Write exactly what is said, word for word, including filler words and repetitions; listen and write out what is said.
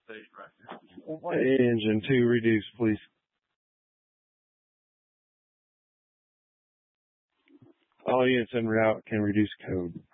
Engine two reduce, please. All units en route can reduce code.